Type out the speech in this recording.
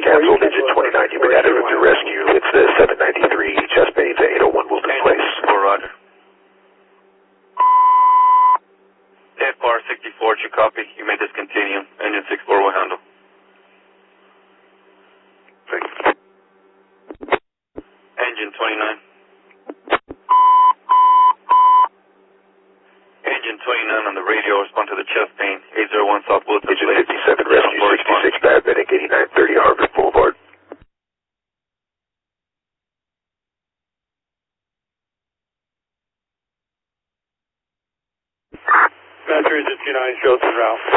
canceled. Engine 29, you've been added to rescue. It's the 793 chest pains at 801 Wilton Place. Roger. FR 64, you copy. You may discontinue. Engine 64 will handle. Thanks. Engine 29. Engine 29 on the radio, respond to the chest pain. 801 South Wilton Engine Place. 57, rescue 66, bad medic, 8930 Harvard Boulevard. Master Engine 29 shows us route.